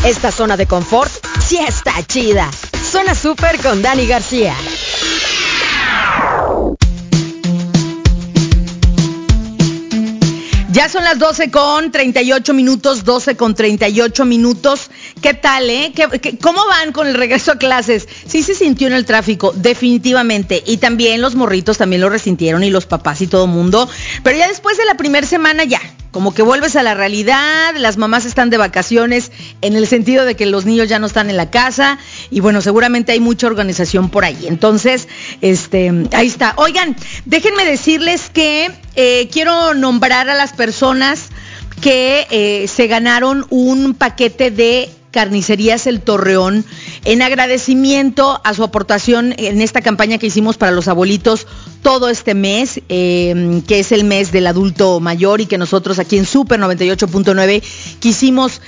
Esta zona de confort sí está chida. Zona Super con Dani García. Ya son las 12:38 minutos, 12:38 minutos. ¿Qué tal, ¿Cómo van con el regreso a clases? Sí se sintió en el tráfico, definitivamente. Y también los morritos también lo resintieron, y los papás y todo mundo. Pero ya después de la primera semana ya, como que vuelves a la realidad, las mamás están de vacaciones, en el sentido de que los niños ya no están en la casa. Y bueno, seguramente hay mucha organización por ahí. Entonces, ahí está. Oigan, déjenme decirles que quiero nombrar a las personas que se ganaron un paquete de Carnicerías El Torreón en agradecimiento a su aportación en esta campaña que hicimos para los abuelitos todo este mes, que es el mes del adulto mayor, y que nosotros aquí en Super 98.9 quisimos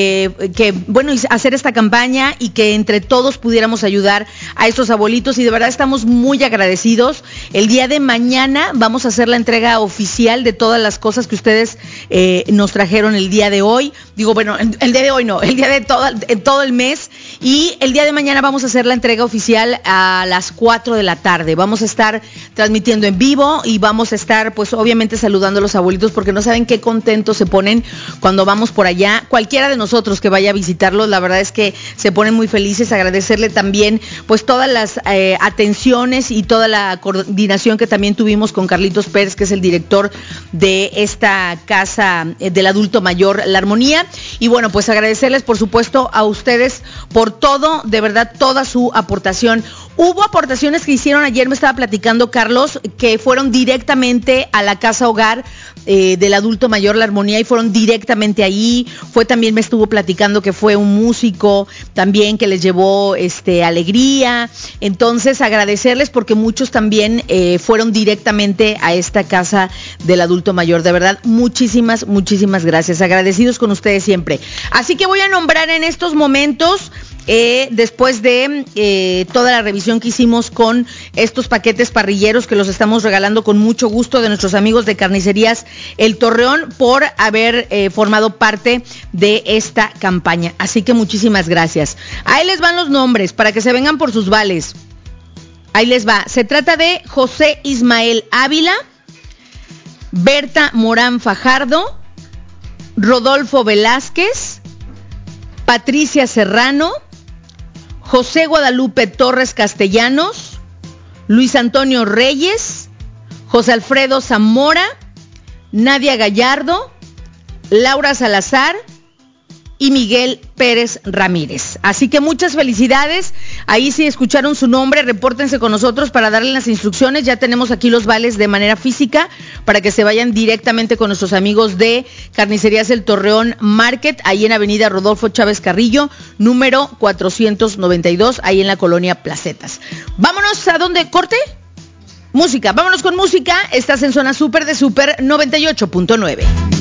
hacer esta campaña y que entre todos pudiéramos ayudar a estos abuelitos, y de verdad estamos muy agradecidos. El día de mañana vamos a hacer la entrega oficial de todas las cosas que ustedes nos trajeron el día de hoy. Digo, bueno, el día de hoy no, el día de todo el mes, y el día de mañana vamos a hacer la entrega oficial a las 4 de la tarde. Vamos a estar transmitiendo en vivo y vamos a estar, pues obviamente, saludando a los abuelitos, porque no saben qué contentos se ponen cuando vamos por allá. Cualquiera de nosotros que vaya a visitarlos, la verdad es que se ponen muy felices. Agradecerle también, pues, todas las atenciones y toda la coordinación que también tuvimos con Carlitos Pérez, que es el director de esta casa del adulto mayor, La Armonía. Y bueno, pues agradecerles, por supuesto, a ustedes por todo, de verdad, toda su aportación. Hubo aportaciones que hicieron ayer, me estaba platicando Carlos, que fueron directamente a la casa hogar del adulto mayor, La Armonía, y fueron directamente ahí. También me estuvo platicando que fue un músico también que les llevó alegría. Entonces, agradecerles porque muchos también fueron directamente a esta casa del adulto mayor. De verdad, muchísimas gracias. Agradecidos con ustedes siempre. Así que voy a nombrar en estos momentos, después de toda la revisión que hicimos con estos paquetes parrilleros, que los estamos regalando con mucho gusto, de nuestros amigos de Carnicerías El Torreón, por haber formado parte de esta campaña. Así que muchísimas gracias. Ahí les van los nombres para que se vengan por sus vales. Ahí les va. Se trata de José Ismael Ávila, Berta Morán Fajardo, Rodolfo Velázquez, Patricia Serrano, José Guadalupe Torres Castellanos, Luis Antonio Reyes, José Alfredo Zamora, Nadia Gallardo, Laura Salazar y Miguel Pérez Ramírez. Así que muchas felicidades. Ahí, si escucharon su nombre, repórtense con nosotros para darle las instrucciones. Ya tenemos aquí los vales de manera física para que se vayan directamente con nuestros amigos de Carnicerías El Torreón Market, ahí en Avenida Rodolfo Chávez Carrillo, número 492, ahí en la colonia Placetas. Vámonos, ¿a dónde? ¿Corte? Música. Vámonos con música. Estás en Zona Super de Super 98.9.